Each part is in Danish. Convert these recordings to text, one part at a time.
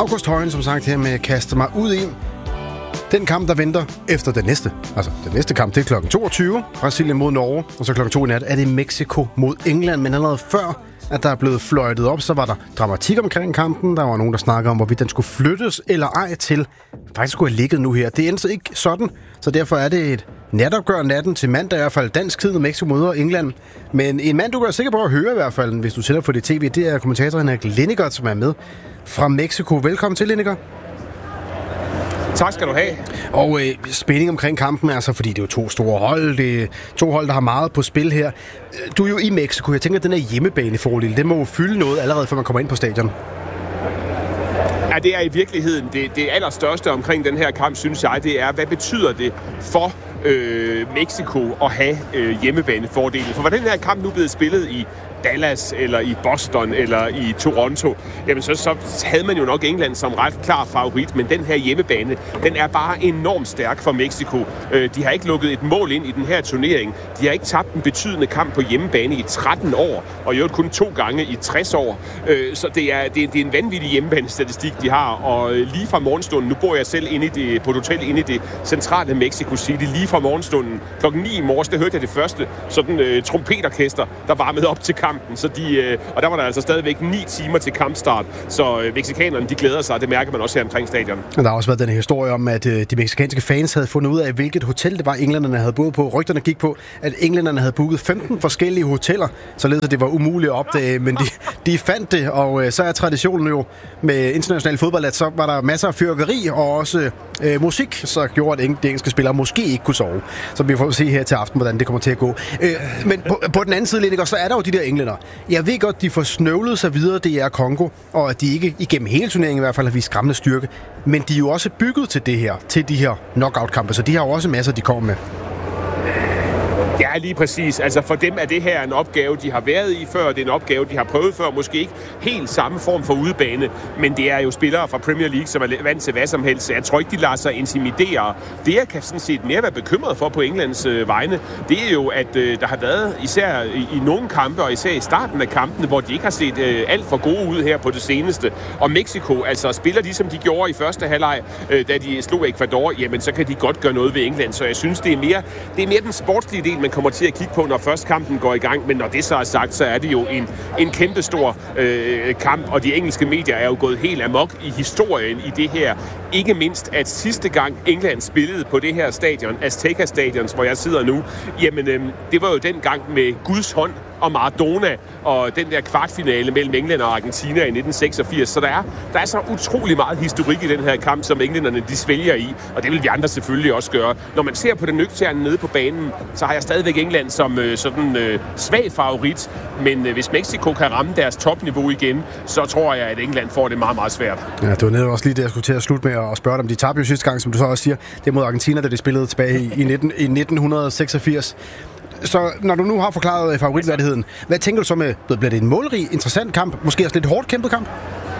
August Højen, som sagt, her med kaster mig ud i den kamp, der venter efter den næste. Altså, den næste kamp, det er kl. 22. Brasilien mod Norge. Og så kl. 2 i nat er det Mexico mod England. Men allerede før, at der er blevet fløjtet op, så var der dramatik omkring kampen. Der var nogen, der snakkede om, hvorvidt den skulle flyttes eller ej til. Faktisk skulle have ligget nu her. Det endte ikke sådan. Så derfor er det et natopgør natten til mandag, i hvert fald dansk tid, Mexico møder England. Men en mand, du kan være sikker på at høre i hvert fald, hvis du tænder for det tv, det er kommentator Henrik Lineker, som er med fra Mexico. Velkommen til, Lineker. Tak skal du have. Og spænding omkring kampen, altså, fordi det er jo to store hold. Det er to hold, der har meget på spil her. Du er jo i Mexico. Jeg tænker, at den her hjemmebanefordel, det må jo fylde noget allerede, før man kommer ind på stadion. Ja, det er i virkeligheden det allerstørste omkring den her kamp, synes jeg, det er, hvad betyder det for Mexico at have hjemmebanefordelen? For var den her kamp nu blevet spillet i Dallas, eller i Boston, eller i Toronto, jamen så havde man jo nok England som ret klar favorit, men den her hjemmebane, den er bare enormt stærk for Mexico. De har ikke lukket et mål ind i den her turnering. De har ikke tabt en betydende kamp på hjemmebane i 13 år, og jo kun 2 gange i 60 år. Så det er en vanvittig hjemmebanestatistik, de har, og lige fra morgenstunden, nu bor jeg selv på et hotel inde i det centrale Mexico City, lige fra morgenstunden, klokken 9 i morges, der hørte jeg det første sådan trompetorkester, der varmede op til kampen. Så og der var der altså stadigvæk 9 timer til kampstart, så mexikanerne, de glæder sig, det mærker man også her omkring stadion. Og der har også været den her historie om, at de mexikanske fans havde fundet ud af, hvilket hotel det var, englænderne havde boet på. Rygterne gik på, at englænderne havde booket 15 forskellige hoteller, således at det var umuligt at opdage, men de fandt det, og så er traditionen jo med international fodbold, at så var der masser af fyrværkeri og også musik, så gjorde, at de engelske spillere måske ikke kunne sove. Så vi får se her til aften, hvordan det kommer til at gå. Men på den anden side, Lineker, så er der jo de der englænder. Jeg ved godt, de får snøvlet sig videre, det er Kongo, og at de ikke igennem hele turneringen i hvert fald har vist skræmmende styrke. Men de er jo også bygget til det her, til de her knockout-kampe, så de har jo også masser, de kommer med. Ja, lige præcis. Altså for dem er det her en opgave, de har været i før. Det er en opgave, de har prøvet før. Måske ikke helt samme form for udebane, men det er jo spillere fra Premier League, som er vant til hvad som helst. Jeg tror ikke, de lader sig intimidere. Det, jeg kan sådan set mere være bekymret for på Englands vegne, det er jo, at der har været især i nogle kampe, og især i starten af kampene, hvor de ikke har set alt for gode ud her på det seneste. Og Mexico, altså spiller de, som de gjorde i første halvleg, da de slog Ecuador, jamen så kan de godt gøre noget ved England. Så jeg synes, det er mere den sportslige del, man kommer til at kigge på, når først kampen går i gang. Men når det så er sagt, så er det jo en kæmpestor kamp, og de engelske medier er jo gået helt amok i historien i det her. Ikke mindst, at sidste gang England spillede på det her stadion, Azteca Stadion, hvor jeg sidder nu, jamen det var jo den gang med Guds hånd og Maradona og den der kvartfinale mellem England og Argentina i 1986. Så der er så utrolig meget historik i den her kamp, som englænderne de svælger i, og det vil vi andre selvfølgelig også gøre. Når man ser på den nøgterne nede på banen, så har jeg stadigvæk England som svag favorit, men hvis Mexico kan ramme deres topniveau igen, så tror jeg, at England får det meget, meget svært. Ja, det var netop også lige det, jeg skulle til at slutte med at spørge dem. De tabte jo sidste gang, som du så også siger, det mod Argentina, da de spillede tilbage i 1986. Så når du nu har forklaret favoritværdigheden, hvad tænker du så med, bliver det en målrig, interessant kamp, måske også lidt hårdt kæmpet kamp?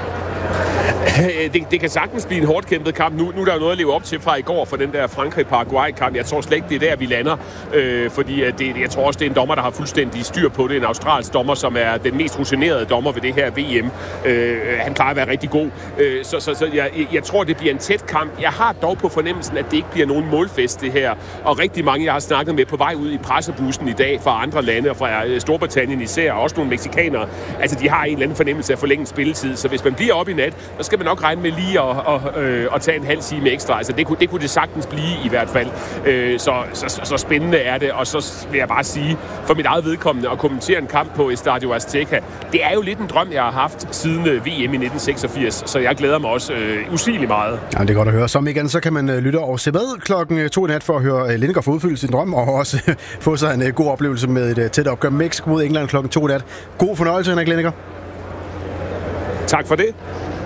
Det kan sagtens blive en hårdt kæmpet kamp. Nu er der jo noget at leve op til fra i går for den der Frankrig-Paraguay-kamp. Jeg tror slet ikke, det er der, vi lander. Fordi jeg tror også, det er en dommer, der har fuldstændig styr på det. En australsk dommer, som er den mest rutinerede dommer ved det her VM. Han plejer at være rigtig god. Så jeg tror, det bliver en tæt kamp. Jeg har dog på fornemmelsen, at det ikke bliver nogen målfest, det her. Og rigtig mange, jeg har snakket med på vej ud i pressebussen i dag fra andre lande, og fra Storbritannien især, og også nogle mexikanere. Altså, de har en eller anden fornemmelse af forlænget spilletid. Så hvis man bliver op i nat, så skal man nok regne med lige at tage en halv time ekstra. Altså det kunne det sagtens blive i hvert fald. Så spændende er det. Og så vil jeg bare sige, for mit eget vedkommende, at kommentere en kamp på Estadio Azteca, det er jo lidt en drøm, jeg har haft siden VM i 1986. Så jeg glæder mig også usigeligt meget. Ja, det er godt at høre. Som igen, så kan man lytte og se med klokken 2 i nat for at høre Lineker få udfyldt sin drøm, og også få sig en god oplevelse med et tæt opgør Mexico mod England klokken 2 i nat. God fornøjelse, Henrik Lineker. Tak for det.